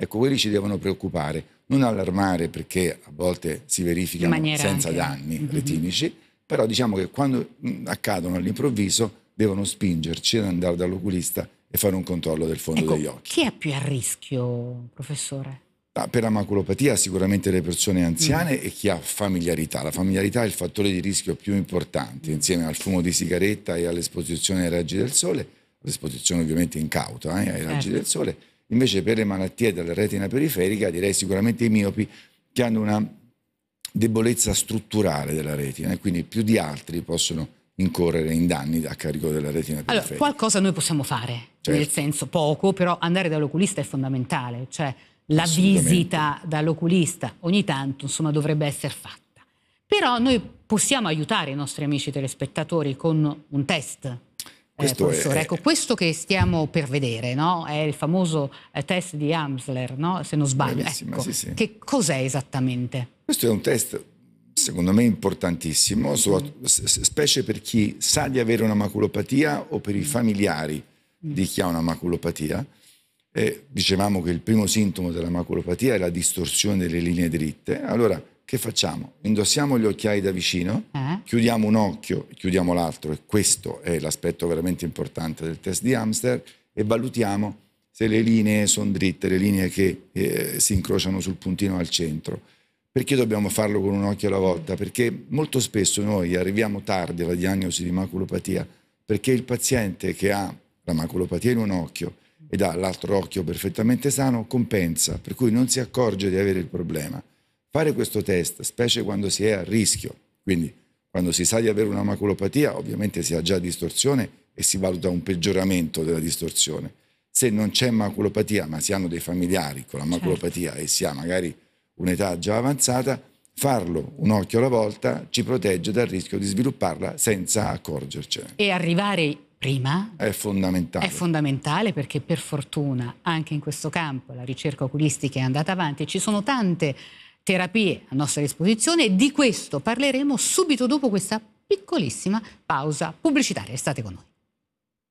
Ecco, quelli ci devono preoccupare, non allarmare perché a volte si verificano senza danni retinici, però diciamo che quando accadono all'improvviso devono spingerci ad andare dall'oculista e fare un controllo del fondo degli occhi. Chi è più a rischio, professore? Per la maculopatia sicuramente le persone anziane e chi ha familiarità. La familiarità è il fattore di rischio più importante, insieme al fumo di sigaretta e all'esposizione ai raggi del sole, l'esposizione ovviamente incauta ai raggi del sole. Invece per le malattie della retina periferica direi sicuramente i miopi che hanno una debolezza strutturale della retina e quindi più di altri possono incorrere in danni a carico della retina periferica. Allora, qualcosa noi possiamo fare, nel senso poco, però andare dall'oculista è fondamentale, cioè la visita dall'oculista ogni tanto insomma dovrebbe essere fatta. Però noi possiamo aiutare i nostri amici telespettatori con un test. Professore, ecco, questo che stiamo per vedere, no? È il famoso test di Amsler, no? Se non sbaglio. Ecco, sì. Che cos'è esattamente? Questo è un test, secondo me, importantissimo, specie per chi sa di avere una maculopatia o per i familiari di chi ha una maculopatia. Dicevamo che il primo sintomo della maculopatia è la distorsione delle linee dritte. Allora, che facciamo? Indossiamo gli occhiali da vicino, chiudiamo un occhio, chiudiamo l'altro, e questo è l'aspetto veramente importante del test di Amsler, e valutiamo se le linee sono dritte, le linee che si incrociano sul puntino al centro. Perché dobbiamo farlo con un occhio alla volta? Perché molto spesso noi arriviamo tardi alla diagnosi di maculopatia, perché il paziente che ha la maculopatia in un occhio ed ha l'altro occhio perfettamente sano compensa, per cui non si accorge di avere il problema. Fare questo test, specie quando si è a rischio, quindi quando si sa di avere una maculopatia, ovviamente si ha già distorsione e si valuta un peggioramento della distorsione. Se non c'è maculopatia, ma si hanno dei familiari con la maculopatia e si ha magari un'età già avanzata, farlo un occhio alla volta ci protegge dal rischio di svilupparla senza accorgercene. E arrivare prima è fondamentale. È fondamentale perché per fortuna anche in questo campo la ricerca oculistica è andata avanti e ci sono tante terapie a nostra disposizione e di questo parleremo subito dopo questa piccolissima pausa pubblicitaria. Restate con noi.